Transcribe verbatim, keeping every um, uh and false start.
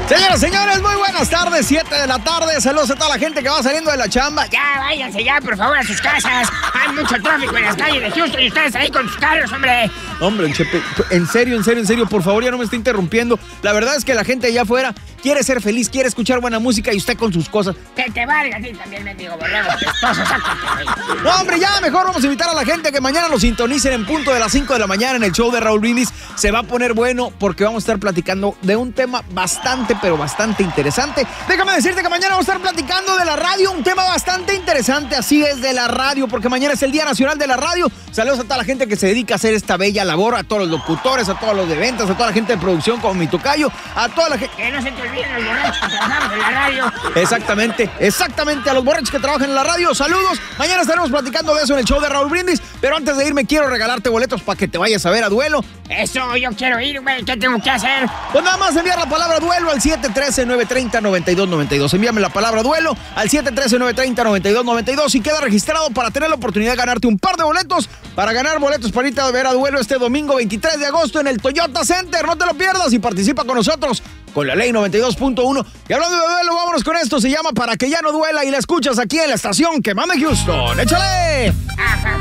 Señoras, señores, muy buenas tardes, siete de la tarde. Saludos a toda la gente que va saliendo de la chamba. Ya, váyanse ya, por favor, a sus casas. Hay mucho tráfico en las calles de Houston y ustedes ahí con sus carros, hombre. Hombre, Chepe, en serio, en serio, en serio, por favor, ya no me esté interrumpiendo. La verdad es que la gente allá afuera quiere ser feliz, quiere escuchar buena música y usted con sus cosas. Que te valga a ti también, mendigo borrego pestoso, sácate. No, hombre, ya mejor vamos a invitar a la gente que mañana nos sintonicen en punto de las cinco de la mañana en el show de Raúl Brindis. Se va a poner bueno porque vamos a estar platicando de un tema bastante, pero bastante interesante. Déjame decirte que mañana vamos a estar platicando de la radio, un tema bastante interesante, así es, de la radio, porque mañana es el Día Nacional de la Radio. Saludos a toda la gente que se dedica a hacer esta bella labor, a todos los locutores, a todos los de ventas, a toda la gente de producción como mi tocayo, a toda la gente... Que no se te olviden los borrachos que trabajamos en la radio. Exactamente, exactamente, a los borrachos que trabajan en la radio, saludos. Mañana estaremos platicando de eso en el show de Raúl Brindis, pero antes de irme quiero regalarte boletos para que te vayas a ver a Duelo. Eso, yo quiero ir, güey, ¿qué tengo que hacer? Pues nada más enviar la palabra Duelo al siete uno tres, nueve tres cero, nueve dos nueve dos. Envíame la palabra Duelo al siete uno tres, nueve tres cero, nueve dos nueve dos y queda registrado para tener la oportunidad de ganarte un par de boletos, para ganar boletos para irte a ver a Duelo este domingo veintitrés de agosto en el Toyota Center. No te lo pierdas y participa con nosotros con la ley noventa y dos punto uno. Y hablando de Duelo, vámonos con esto. Se llama Para que ya no duela y la escuchas aquí en la estación que mame Houston. ¡Échale! Ajá.